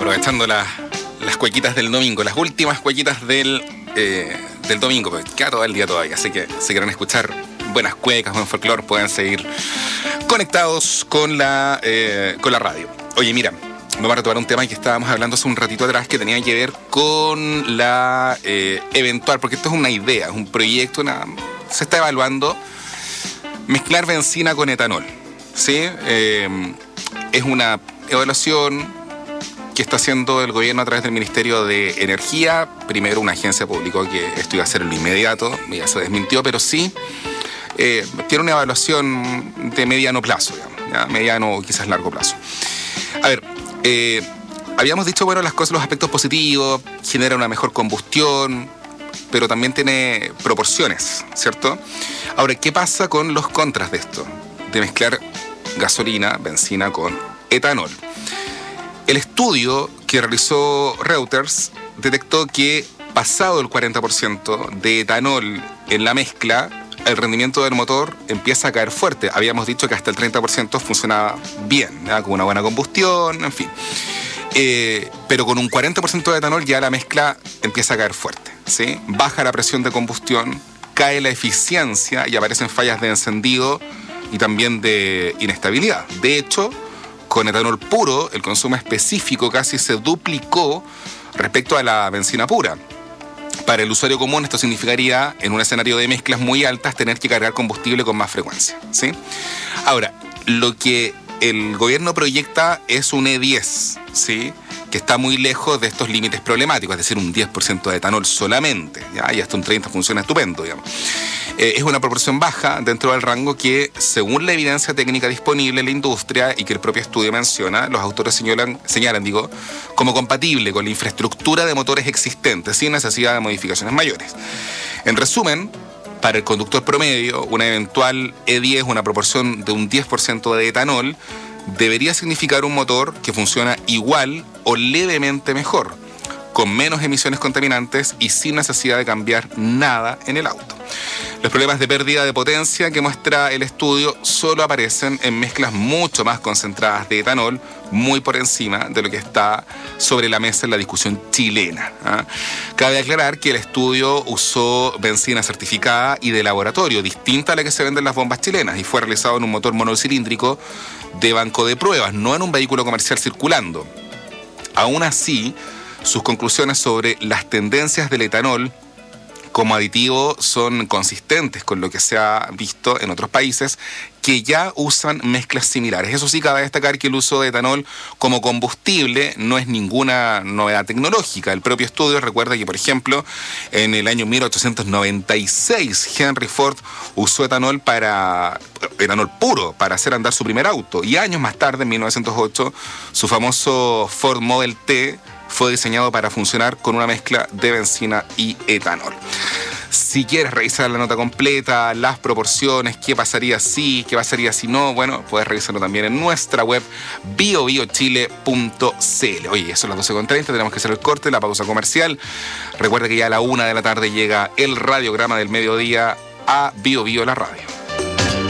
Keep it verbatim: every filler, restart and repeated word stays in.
aprovechando la, las cuequitas del domingo, las últimas cuequitas del, eh, del domingo, porque queda todo el día todavía, así que si quieren escuchar buenas cuecas, buen folclore, pueden seguir conectados con la, eh, con la radio. Oye, mira, vamos a retomar un tema que estábamos hablando hace un ratito atrás que tenía que ver con la eh, eventual, porque esto es una idea, es un proyecto, una, se está evaluando mezclar benzina con etanol, ¿sí? Eh, es una evaluación que está haciendo el gobierno a través del Ministerio de Energía. Primero una agencia publicó que esto iba a ser lo inmediato, ya se desmintió, pero sí eh, tiene una evaluación de mediano plazo, digamos, ¿ya? Mediano o quizás largo plazo. A ver, eh, habíamos dicho, bueno, las cosas, los aspectos positivos, genera una mejor combustión, pero también tiene proporciones, ¿cierto? Ahora, ¿qué pasa con los contras de esto? De mezclar gasolina, benzina con etanol. El estudio que realizó Reuters detectó que pasado el cuarenta por ciento de etanol en la mezcla, el rendimiento del motor empieza a caer fuerte. Habíamos dicho que hasta el treinta por ciento funcionaba bien, ¿ya? Con una buena combustión, en fin. Eh, pero con un cuarenta por ciento de etanol ya la mezcla empieza a caer fuerte, ¿sí? Baja la presión de combustión, cae la eficiencia y aparecen fallas de encendido y también de inestabilidad. De hecho, con etanol puro, el consumo específico casi se duplicó respecto a la benzina pura. Para el usuario común esto significaría, en un escenario de mezclas muy altas, tener que cargar combustible con más frecuencia, ¿sí? Ahora, lo que el gobierno proyecta es un E diez, ¿sí? Que está muy lejos de estos límites problemáticos, es decir, un diez por ciento de etanol solamente, ¿ya? Y hasta un treinta por ciento funciona estupendo, digamos. Eh, es una proporción baja dentro del rango que, según la evidencia técnica disponible en la industria y que el propio estudio menciona, los autores señalan, señalan digo, como compatible con la infraestructura de motores existentes, sin necesidad de modificaciones mayores. En resumen, para el conductor promedio, una eventual E diez, una proporción de un diez por ciento de etanol, debería significar un motor que funciona igual o levemente mejor, con menos emisiones contaminantes y sin necesidad de cambiar nada en el auto. Los problemas de pérdida de potencia que muestra el estudio solo aparecen en mezclas mucho más concentradas de etanol, muy por encima de lo que está sobre la mesa en la discusión chilena, ¿ah? Cabe aclarar que el estudio usó benzina certificada y de laboratorio, distinta a la que se vende en las bombas chilenas, y fue realizado en un motor monocilíndrico de banco de pruebas, no en un vehículo comercial circulando. Aún así, sus conclusiones sobre las tendencias del etanol como aditivo son consistentes con lo que se ha visto en otros países que ya usan mezclas similares. Eso sí, cabe destacar que el uso de etanol como combustible no es ninguna novedad tecnológica. El propio estudio recuerda que, por ejemplo, en el año mil ochocientos noventa y seis Henry Ford usó etanol para etanol puro para hacer andar su primer auto, y años más tarde, en mil novecientos ocho, su famoso Ford Model T fue diseñado para funcionar con una mezcla de benzina y etanol. Si quieres revisar la nota completa, las proporciones, qué pasaría si, qué pasaría si no, bueno, puedes revisarlo también en nuestra web bio bio chile punto c l. Oye, eso es las doce con treinta, tenemos que hacer el corte, la pausa comercial. Recuerda que ya a la una de la tarde llega el radiograma del mediodía a Bio Bio la radio.